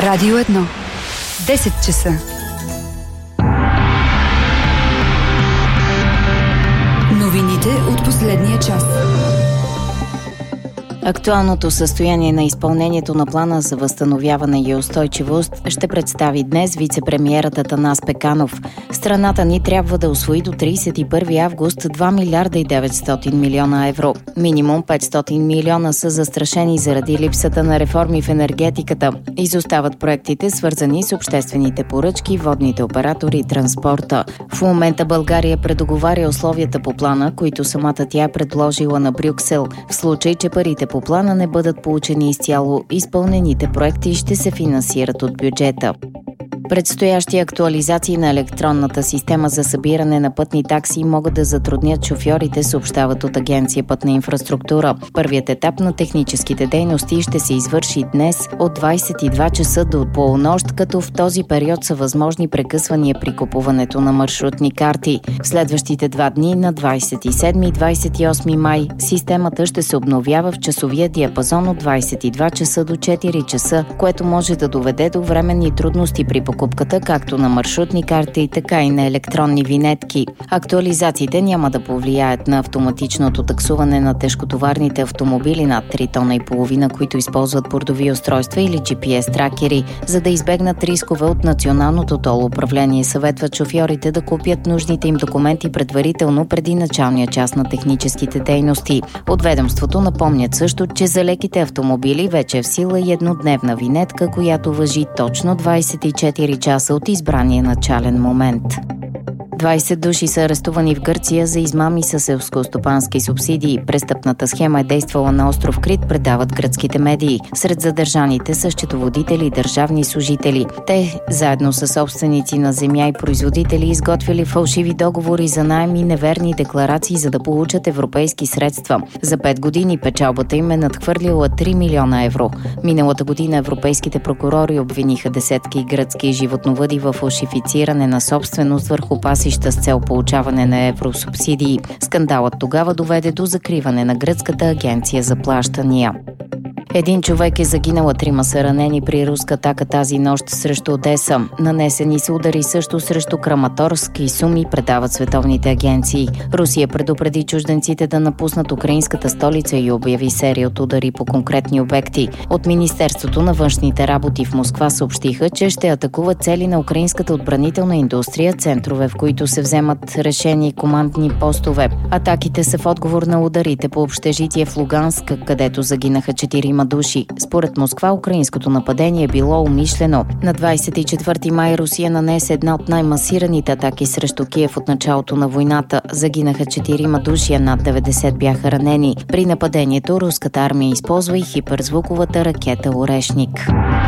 Радио 1. 10 часа. Новините от последния час. Актуалното състояние на изпълнението на плана за възстановяване и устойчивост ще представи днес вице-премиерът Атанас Пеканов. Страната ни трябва да усвои до 31 август 2 милиарда и 900 милиона евро. Минимум 500 милиона са застрашени заради липсата на реформи в енергетиката. Изостават проектите, свързани с обществените поръчки, водните оператори и транспорта. В момента България предоговаря условията по плана, които самата тя е предложила на Брюксел. В случай, че парите по плана не бъдат получени изцяло, изпълнените проекти ще се финансират от бюджета. Предстоящи актуализации на електронната система за събиране на пътни такси могат да затруднят шофьорите, съобщават от Агенция Пътна инфраструктура. Първият етап на техническите дейности ще се извърши днес от 22 часа до полунощ, като в този период са възможни прекъсвания при купуването на маршрутни карти. В следващите 2 дни, на 27 и 28 май, системата ще се обновява в часовия диапазон от 22 часа до 4 часа, което може да доведе до временни трудности при покупката както на маршрутни карти, така и на електронни винетки. Актуализациите няма да повлияят на автоматичното таксуване на тежкотоварните автомобили над 3 тона и половина, които използват бордови устройства или GPS тракери. За да избегнат рискове, от Националното тол управление съветват шофьорите да купят нужните им документи предварително преди началния час на техническите дейности. От ведомството напомнят също, че за леките автомобили вече е в сила и еднодневна винетка, която важи точно 24 часа от избрания начален момент. 20 души са арестувани в Гърция за измами с селскостопански субсидии. Престъпната схема е действала на остров Крит, предават гръцките медии. Сред задържаните са счетоводители и държавни служители. Те, заедно с собственици на земя и производители, изготвили фалшиви договори за наем и неверни декларации, за да получат европейски средства. За 5 години печалбата им е надхвърлила 3 милиона евро. Миналата година европейските прокурори обвиниха десетки гръцки животновъди в фалшифициране на собственост върху пасища с цел получаване на евросубсидии. Скандалът тогава доведе до закриване на гръцката агенция за плащания. 1 човек е загинал, 3 са ранени при руска атака тази нощ срещу Одеса. Нанесени са удари също срещу Краматорск и Суми, предават световните агенции. Русия предупреди чужденците да напуснат украинската столица и обяви серия от удари по конкретни обекти. От Министерството на външните работи в Москва съобщиха, че ще атакуват цели на украинската отбранителна индустрия, центрове, в които се вземат решения и командни постове. Атаките са в отговор на ударите по общежитие в Луганск, където загинаха 4 души. Според Москва, украинското нападение е било умишлено. На 24 май Русия нанесе една от най-масираните атаки срещу Киев от началото на войната. Загинаха 4 души, а над 90 бяха ранени. При нападението руската армия използва и хиперзвуковата ракета Орешник.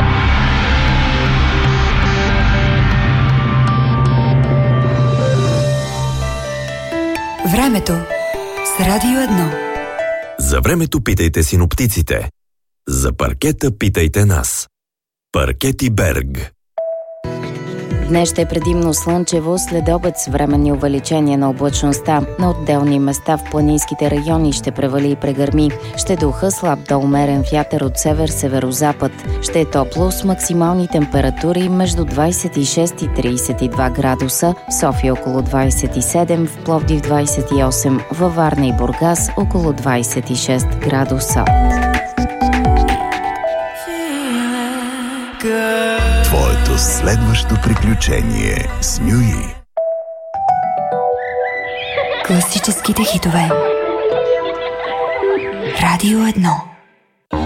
Времето с Радио 1. За времето питайте синоптиците. За паркета питайте нас. Паркети Берг. Днес ще е предимно слънчево, след обед с временни увеличения на облачността. На отделни места в планинските райони ще превали и прегърми. Ще духа слаб до умерен вятър от север-северозапад. Ще е топло с максимални температури между 26 и 32 градуса, в София около 27, в Пловдив 28, във Варна и Бургас около 26 градуса. Твоето следващо приключение с Мюи. Класическите хитове. Радио 1.